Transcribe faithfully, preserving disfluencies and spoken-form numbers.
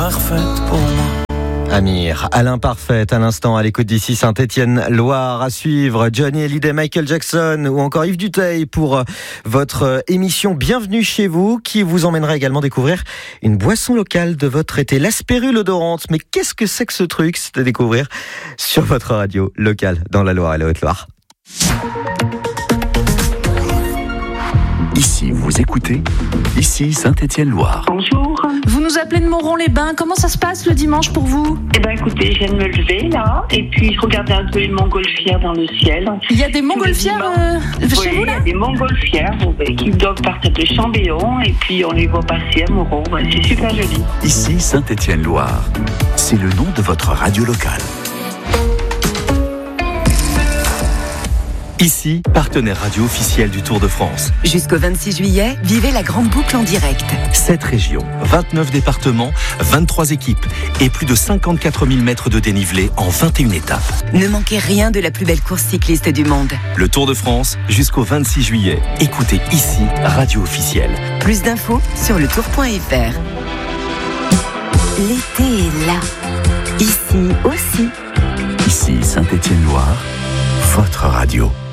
Parfaite pour moi. Amir, Alain Parfait, à l'instant à l'écoute d'ici Saint-Étienne-Loire. À suivre, Johnny Hallyday, Michael Jackson ou encore Yves Duteil pour votre émission Bienvenue chez vous, qui vous emmènera également découvrir une boisson locale de votre été, l'Aspérule odorante. Mais qu'est-ce que c'est que ce truc? C'est à découvrir sur votre radio locale dans la Loire et la Haute-Loire. Ici, vous écoutez, ici Saint-Étienne-Loire. Bonjour. Vous nous appelez de Moron-les-Bains. Comment ça se passe le dimanche pour vous? Eh ben écoutez, je viens de me lever là, et puis je regardais un peu les montgolfières dans le ciel. Il y a des montgolfières euh, chez oui, vous là? Il y a des montgolfières oui, qui doivent partir de Chambéon, et puis on les voit passer à Moron. Ouais, c'est super joli. Ici Saint-Étienne-Loire. C'est le nom de votre radio locale. Ici, partenaire radio officiel du Tour de France. Jusqu'au vingt-six juillet, vivez la grande boucle en direct. sept régions, vingt-neuf départements, vingt-trois équipes et plus de cinquante-quatre mille mètres de dénivelé en vingt et une étapes. Ne manquez rien de la plus belle course cycliste du monde. Le Tour de France, jusqu'au vingt-six juillet. Écoutez ici, radio officielle. Plus d'infos sur le tour point f r. L'été est là. Ici aussi. Ici Saint-Étienne-Loire, votre radio.